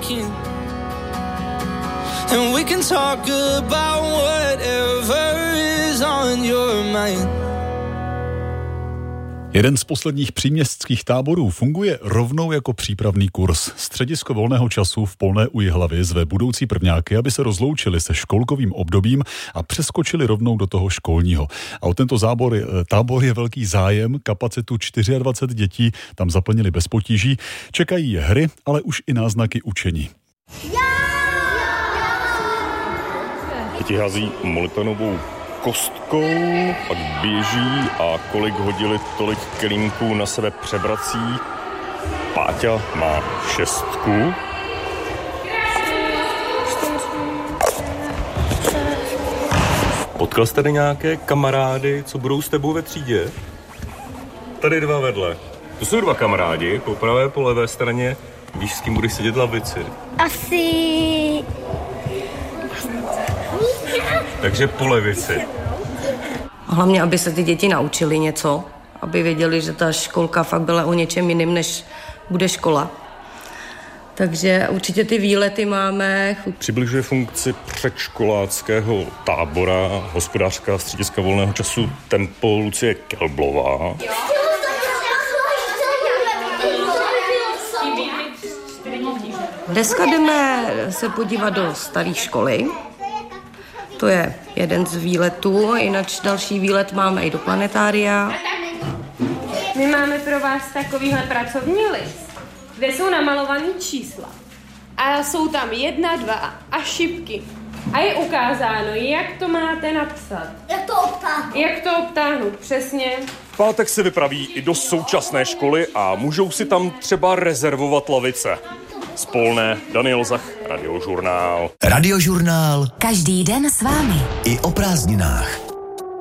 talking. And we can talk about whatever is on your mind. Jeden z posledních příměstských táborů funguje rovnou jako přípravný kurz. Středisko volného času v Polné u Jihlavy zve budoucí prvňáky, aby se rozloučili se školkovým obdobím a přeskočili rovnou do toho školního. A o tento tábor je velký zájem, kapacitu 24 dětí tam zaplnili bez potíží. Čekají je hry, ale už i náznaky učení. Děti hází molitanovou kostkou, pak běží a kolik hodili, tolik kelímků na sebe převrací. Páťa má 6. Potkal jsi tady nějaké kamarády, co budou s tebou ve třídě? Tady 2 vedle. To jsou 2 kamarádi, po pravé, po levé straně. Víš, s kým budeš sedět lavici? Asi... Takže po levici. Hlavně, aby se ty děti naučili něco, aby věděli, že ta školka fakt byla o něčem jiným, než bude škola. Takže určitě ty výlety máme. Přibližuje funkci předškoláckého tábora hospodářka střediska volného času Tempo Lucie Kelblová. Dneska jdeme se podívat do staré školy. To je jeden z výletů, jinak další výlet máme i do planetária. My máme pro vás takovýhle pracovní list, kde jsou namalovaný čísla. A jsou tam 1, 2 a šipky. A je ukázáno, jak to máte napsat. Jak to obtáhnout, přesně. V pátek se vypraví i do současné školy a můžou si tam třeba rezervovat lavice. Z Polné, Daniel Zach, Radiožurnál. Radiožurnál. Každý den s vámi. I o prázdninách.